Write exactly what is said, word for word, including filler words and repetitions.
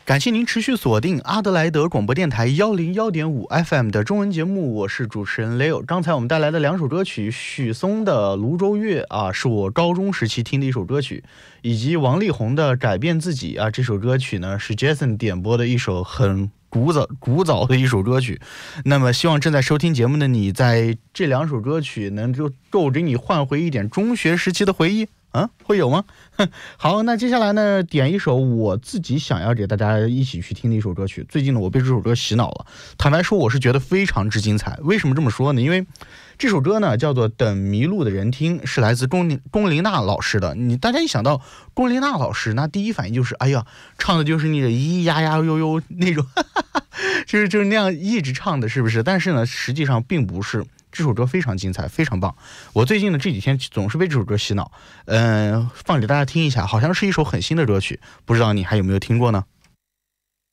感谢您持续锁定阿德莱德广播电台幺零幺点五 F M 的中文节目，我是主持人 Leo。刚才我们带来的两首歌曲，许嵩的《泸州月》啊，是我高中时期听的一首歌曲，以及王力宏的《改变自己》啊，这首歌曲呢是 Jason 点播的一首很古早古早的一首歌曲。那么希望正在收听节目的你，在这两首歌曲能够够给你换回一点中学时期的回忆啊，会有吗？好，那接下来呢，点一首我自己想要给大家一起去听的一首歌曲。最近呢，我被这首歌洗脑了。坦白说，我是觉得非常之精彩。为什么这么说呢？因为这首歌呢叫做《等迷路的人听》，是来自龚龚琳娜老师的。你大家一想到龚琳娜老师，那第一反应就是，哎呀，唱的就是那个咿咿呀呀呦呦那种，就是就是那样一直唱的，是不是？但是呢，实际上并不是。这首歌非常精彩，非常棒。我最近的这几天总是被这首歌洗脑，嗯、呃，放给大家听一下，好像是一首很新的歌曲，不知道你还有没有听过呢？